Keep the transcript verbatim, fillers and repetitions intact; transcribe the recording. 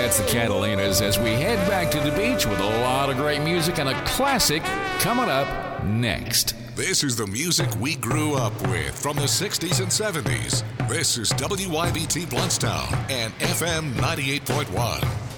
That's the Catalinas as we head back to the beach with a lot of great music and a classic coming up next. This is the music we grew up with from the sixties and seventies. This is W Y B T Bluntstown and F M ninety-eight point one.